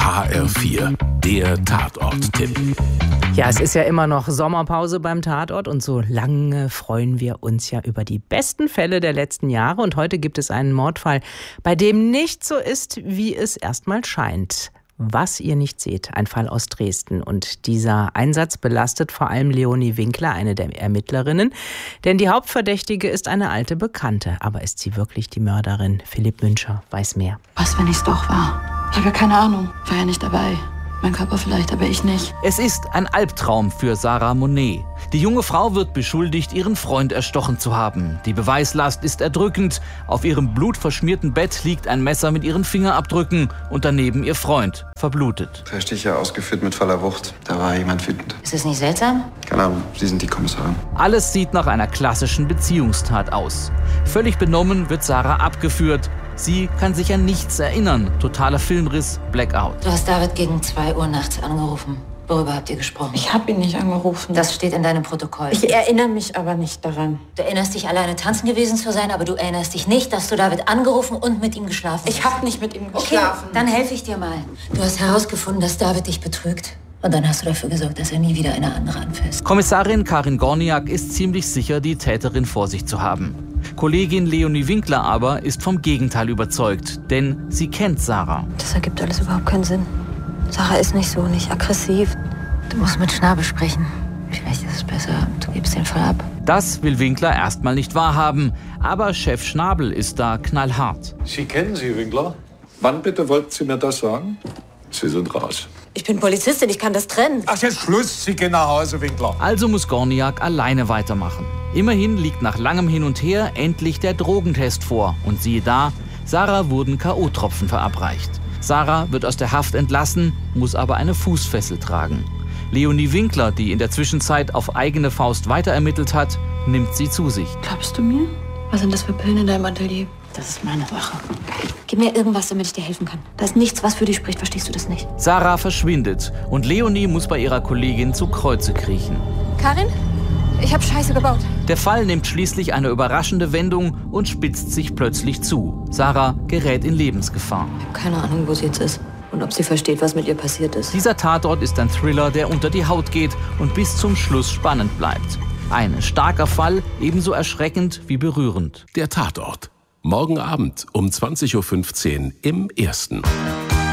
HR4, der Tatort-Tipp. Ja, es ist ja immer noch Sommerpause beim Tatort und so lange freuen wir uns ja über die besten Fälle der letzten Jahre. Und heute gibt es einen Mordfall, bei dem nicht so ist, wie es erstmal scheint. Was ihr nicht seht, ein Fall aus Dresden. Und dieser Einsatz belastet vor allem Leonie Winkler, eine der Ermittlerinnen. Denn die Hauptverdächtige ist eine alte Bekannte. Aber ist sie wirklich die Mörderin? Philipp Müncher weiß mehr. Was, wenn ich es doch war? Ich habe ja keine Ahnung. War ja nicht dabei. Mein Körper vielleicht, aber ich nicht. Es ist ein Albtraum für Sarah Monet. Die junge Frau wird beschuldigt, ihren Freund erstochen zu haben. Die Beweislast ist erdrückend. Auf ihrem blutverschmierten Bett liegt ein Messer mit ihren Fingerabdrücken und daneben ihr Freund, verblutet. 3 Stiche ausgeführt mit voller Wucht. Da war jemand wütend. Ist es nicht seltsam? Keine Ahnung, Sie sind die Kommissarin. Alles sieht nach einer klassischen Beziehungstat aus. Völlig benommen wird Sarah abgeführt. Sie kann sich an nichts erinnern. Totaler Filmriss, Blackout. Du hast David gegen 2 Uhr nachts angerufen. Worüber habt ihr gesprochen? Ich habe ihn nicht angerufen. Das steht in deinem Protokoll. Ich erinnere mich aber nicht daran. Du erinnerst dich, alleine tanzen gewesen zu sein, aber du erinnerst dich nicht, dass du David angerufen und mit ihm geschlafen hast. Ich habe nicht mit ihm Okay, geschlafen. dann helfe ich dir mal. Du hast herausgefunden, dass David dich betrügt. Und dann hast du dafür gesorgt, dass er nie wieder eine andere anfasst. Kommissarin Karin Gorniak ist ziemlich sicher, die Täterin vor sich zu haben. Kollegin Leonie Winkler aber ist vom Gegenteil überzeugt, denn sie kennt Sarah. Das ergibt alles überhaupt keinen Sinn. Sarah ist nicht so, nicht aggressiv. Du musst mit Schnabel sprechen. Vielleicht ist es besser, du gibst den Fall ab. Das will Winkler erstmal nicht wahrhaben, aber Chef Schnabel ist da knallhart. Sie kennen sie, Winkler? Wann bitte wollten Sie mir das sagen? Sie sind raus. Ich bin Polizistin, ich kann das trennen. Ach, jetzt Schluss, Sie gehen nach Hause, Winkler. Also muss Gorniak alleine weitermachen. Immerhin liegt nach langem Hin und Her endlich der Drogentest vor. Und siehe da, Sarah wurden K.O.-Tropfen verabreicht. Sarah wird aus der Haft entlassen, muss aber eine Fußfessel tragen. Leonie Winkler, die in der Zwischenzeit auf eigene Faust weiterermittelt hat, nimmt sie zu sich. Glaubst du mir? Was sind das für Pillen in deinem Atelier? Das ist meine Sache. Gib mir irgendwas, damit ich dir helfen kann. Da ist nichts, was für dich spricht, verstehst du das nicht? Sarah verschwindet und Leonie muss bei ihrer Kollegin zu Kreuze kriechen. Karin? Ich habe Scheiße gebaut. Der Fall nimmt schließlich eine überraschende Wendung und spitzt sich plötzlich zu. Sarah gerät in Lebensgefahr. Ich habe keine Ahnung, wo sie jetzt ist. Und ob sie versteht, was mit ihr passiert ist. Dieser Tatort ist ein Thriller, der unter die Haut geht und bis zum Schluss spannend bleibt. Ein starker Fall, ebenso erschreckend wie berührend. Der Tatort. Morgen Abend um 20:15 Uhr im Ersten.